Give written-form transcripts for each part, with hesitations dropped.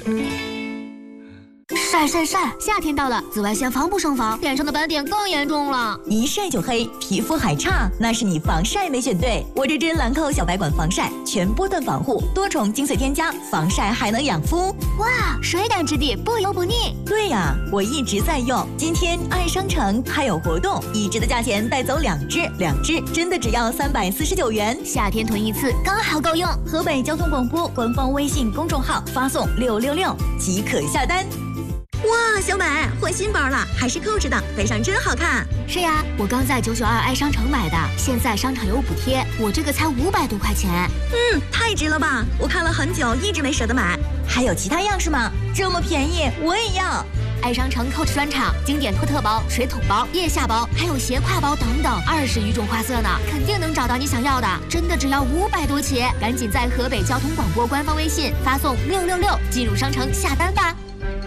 晒，夏天到了，紫外线防不胜防，脸上的斑点更严重了。 一晒就黑，皮肤还差，那是你防晒没选对。我这支兰蔻小白管防晒，全波段防护，多重精粹添加，防晒还能养肤。 哇，水感质地，不油不腻。 对呀，我一直在用。今天爱商城还有活动，1支的价钱带走2支，2支真的只要349元。 夏天囤一次刚好够用。 河北交通广播官方微信公众号发送666即可下单。哇，小美换新包了，还是扣着的，背上真好看。 是呀，我刚在992爱商城买的，现在商场有补贴，我这个才500多块钱。 太值了吧！我看了很久，一直没舍得买。还有其他样式吗？这么便宜，我也要。 爱商城Coach专场，经典托特包、水桶包、腋下包，还有斜挎包等等，20余种花色呢，肯定能找到你想要的。真的只要500多起，赶紧在河北交通广播官方微信发送666进入商城下单吧。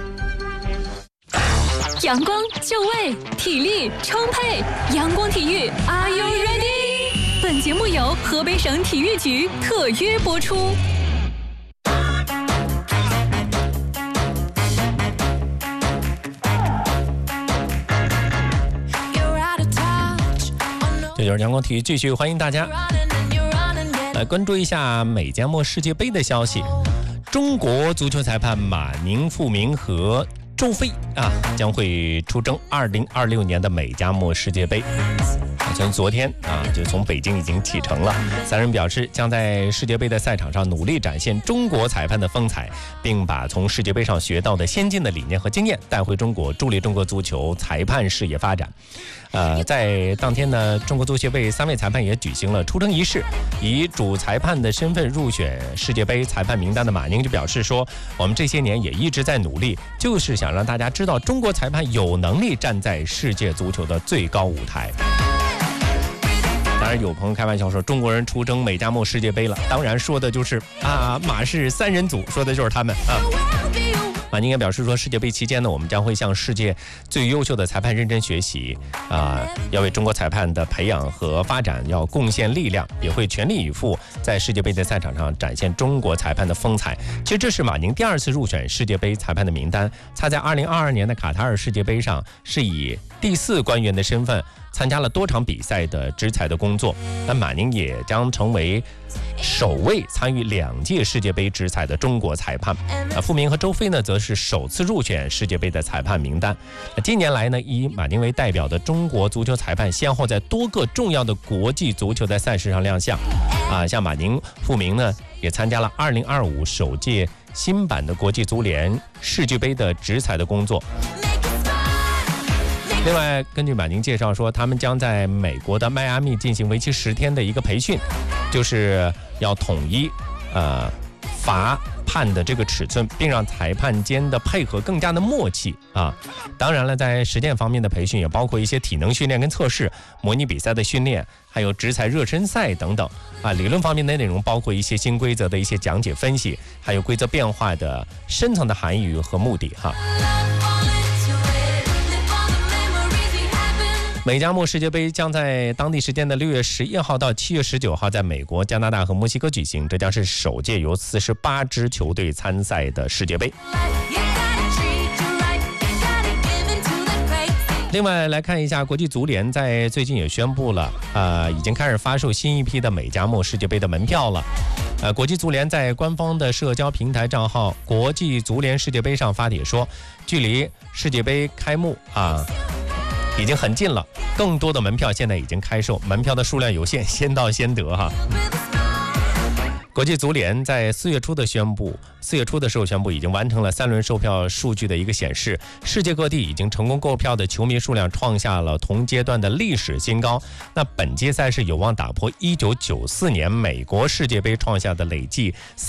阳光就位，体力充沛，阳光体育 ，Are you ready？ 本节目由河北省体育局特约播出。 这就是阳光体育，继续欢迎大家来关注一下美加墨世界杯的消息。中国足球裁判马宁、傅明和周飞将会出征2026年的美加墨世界杯。从昨天就从北京已经启程了。3人表示将在世界杯的赛场上努力展现中国裁判的风采，并把从世界杯上学到的先进的理念和经验带回中国，助力中国足球裁判事业发展。在当天呢，中国足协杯3位裁判也举行了出征仪式。以主裁判的身份入选世界杯裁判名单的马宁就表示说，我们这些年也一直在努力，就是想让大家知道中国裁判有能力站在世界足球的最高舞台。当然有朋友开玩笑说中国人出征美加墨世界杯了，当然说的就是马氏3人组，说的就是他们马宁也表示说，世界杯期间呢，我们将会向世界最优秀的裁判认真学习要为中国裁判的培养和发展要贡献力量，也会全力以赴在世界杯的赛场上展现中国裁判的风采。其实这是马宁第2次入选世界杯裁判的名单，他在2022年的卡塔尔世界杯上是以第4官员的身份参加了多场比赛的执裁的工作。那马宁也将成为首位参与2届世界杯执裁的中国裁判。傅明和周飞呢，则是首次入选世界杯的裁判名单。近年来呢，以马宁为代表的中国足球裁判先后在多个重要的国际足球的赛事上亮相。像马宁、傅明呢，也参加了2025首届新版的国际足联世俱杯的执裁的工作。另外，根据马宁介绍说，他们将在美国的迈阿密进行为期10天的一个培训，就是要统一罚判的这个尺寸，并让裁判间的配合更加的默契当然了，在实践方面的培训也包括一些体能训练跟测试、模拟比赛的训练，还有执裁热身赛等等理论方面的内容包括一些新规则的一些讲解分析，还有规则变化的深层的含义和目的美加墨世界杯将在当地时间的6月11号到7月19号在美国、加拿大和墨西哥举行，这将是首届由48支球队参赛的世界杯。另外来看一下，国际足联在最近也宣布了已经开始发售新一批的美加墨世界杯的门票了。国际足联在官方的社交平台账号国际足联世界杯上发帖说，距离世界杯开幕已经很近了，更多的门票现在已经开售，门票的数量有限，先到先得国际足联在4月初的时候宣布，已经完成了3轮售票数据的一个显示，世界各地已经成功购票的球迷数量创下了同阶段的历史新高。那本届赛事有望打破1994年美国世界杯创下的累计